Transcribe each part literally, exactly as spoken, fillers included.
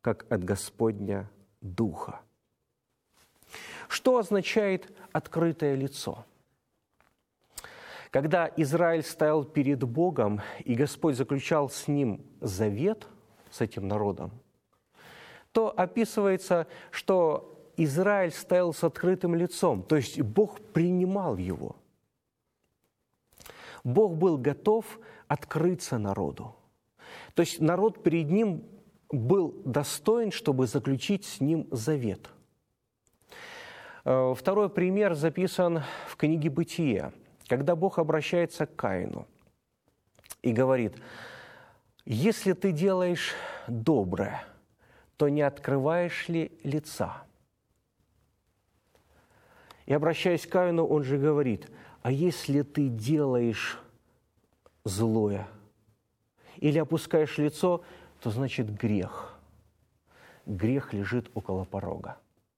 как от Господня Духа. Что означает открытое лицо? Когда Израиль стоял перед Богом, и Господь заключал с ним завет, с этим народом, то описывается, что Израиль стоял с открытым лицом, то есть Бог принимал его. Бог был готов открыться народу. То есть народ перед ним был достоин, чтобы заключить с ним завет. Второй пример записан в книге «Бытие», когда Бог обращается к Каину и говорит: «Если ты делаешь доброе, то не открываешь ли лица?» И обращаясь к Каину, он же говорит: «А если ты делаешь злое или опускаешь лицо, то значит грех. Грех лежит около порога».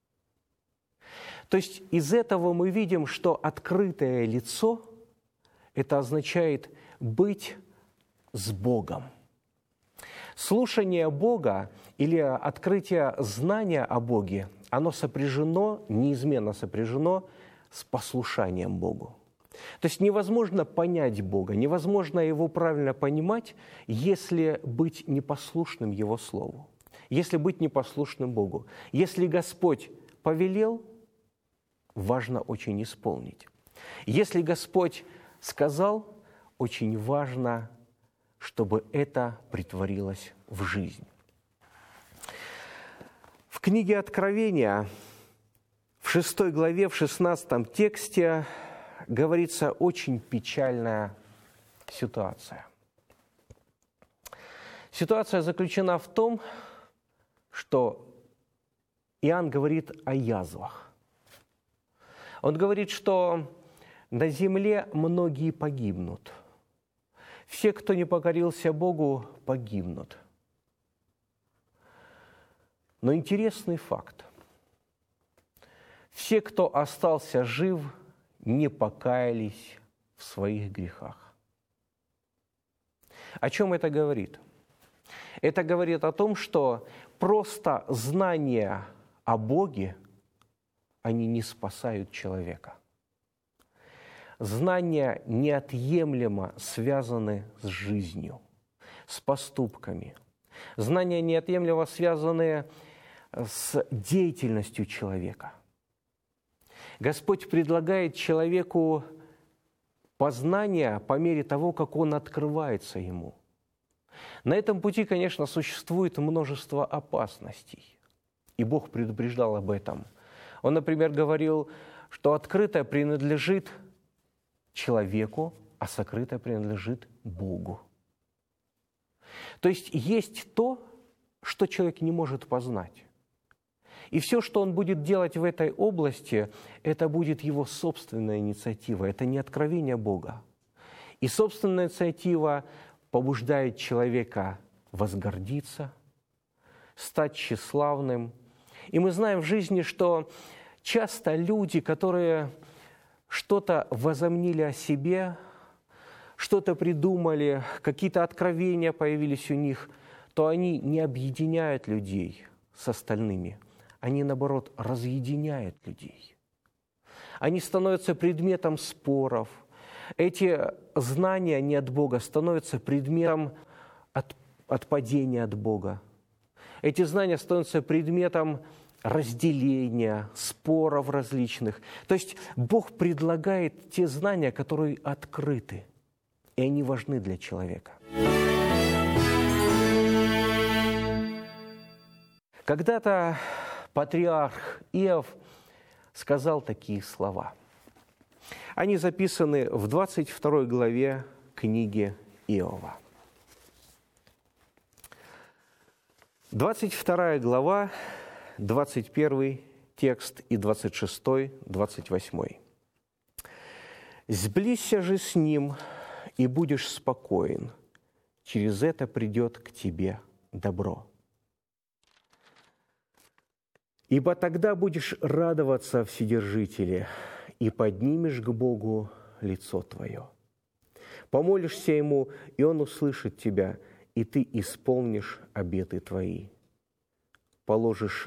То есть из этого мы видим, что открытое лицо – это означает быть с Богом. Слушание Бога или открытие знания о Боге, оно сопряжено, неизменно сопряжено с послушанием Богу. То есть невозможно понять Бога, невозможно Его правильно понимать, если быть непослушным Его Слову, если быть непослушным Богу. Если Господь повелел, важно очень исполнить. Если Господь сказал, очень важно, чтобы это претворилось в жизнь. В книге Откровения, в шестой главе, в шестнадцатом тексте говорится очень печальная ситуация. Ситуация заключена в том, что Иоанн говорит о язвах. Он говорит, что на земле многие погибнут. Все, кто не покорился Богу, погибнут. Но интересный факт. Все, кто остался жив, не покаялись в своих грехах. О чем это говорит? Это говорит о том, что просто знание о Боге, они не спасают человека. Знания неотъемлемо связаны с жизнью, с поступками. Знания неотъемлемо связаны с деятельностью человека. Господь предлагает человеку познание по мере того, как он открывается ему. На этом пути, конечно, существует множество опасностей, и Бог предупреждал об этом. Он, например, говорил, что открытое принадлежит человеку, а сокрытое принадлежит Богу. То есть есть то, что человек не может познать. И все, что он будет делать в этой области, это будет его собственная инициатива, это не откровение Бога. И собственная инициатива побуждает человека возгордиться, стать тщеславным. И мы знаем в жизни, что часто люди, которые что-то возомнили о себе, что-то придумали, какие-то откровения появились у них, то они не объединяют людей с остальными. Они, наоборот, разъединяют людей. Они становятся предметом споров. Эти знания не от Бога становятся предметом от, отпадения от Бога. Эти знания становятся предметом разделения, споров различных. То есть Бог предлагает те знания, которые открыты, и они важны для человека. Когда-то патриарх Иов сказал такие слова. Они записаны в двадцать второй главе книги Иова. двадцать вторая глава, двадцать первый текст и двадцать шестой, двадцать восьмой. «Сблизься же с ним, и будешь спокоен, через это придет к тебе добро. Ибо тогда будешь радоваться, Вседержителе, и поднимешь к Богу лицо твое. Помолишься Ему, и Он услышит тебя, и ты исполнишь обеты твои. положишь